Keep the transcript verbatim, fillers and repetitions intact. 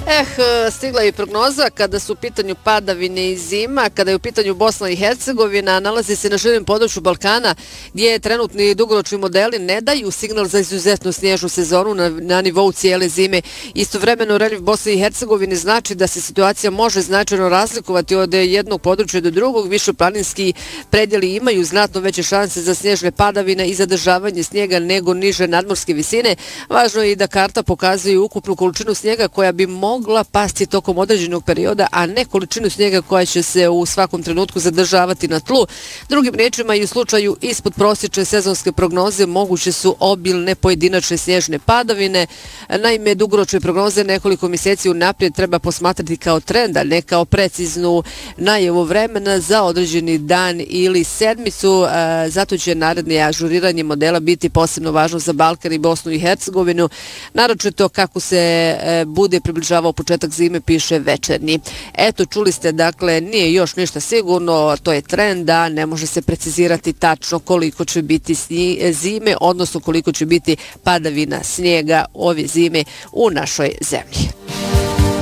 Eh, stigla je prognoza kada su u pitanju padavine i zima, kada je u pitanju Bosna i Hercegovina, nalazi se na širem području Balkana gdje trenutni dugoročni modeli ne daju signal za izuzetnu snježnu sezonu na, na nivou cijele zime. Istovremeno reljef Bosne i Hercegovine znači da se situacija može značajno razlikovati od jednog područja do drugog. Višeplaninski predjeli imaju znatno veće šanse za snježne padavine i zadržavanje snijega nego niže nadmorske visine. Važno je i da karta pokazuje ukupnu količinu snijega koja bi mogla pasti tokom određenog perioda, a ne količinu snijega koja će se u svakom trenutku zadržavati na tlu. Drugim riječima i u slučaju ispod prosječne sezonske prognoze moguće su obilne pojedinačne snježne padavine. Naime, dugoročne prognoze nekoliko mjeseci unaprijed treba posmatrati kao trend, a ne kao preciznu najavu vremena za određeni dan ili sedmicu. Zato će naredne ažuriranje modela biti posebno važno za Balkan i Bosnu i Hercegovinu, naročito kako se bude približavao početak zime, piše Večernji. Eto, čuli ste, dakle, nije još ništa sigurno, to je trend, da ne može se precizirati tačno koliko će biti zime, odnosno koliko će biti padavina snijega ove zime u našoj zemlji.